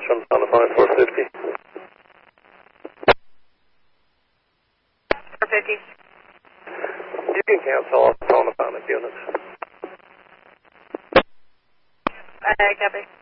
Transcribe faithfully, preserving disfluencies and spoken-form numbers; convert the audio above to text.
from Sonify four fifty. four fifty. You can cancel all phone units. Uh, copy.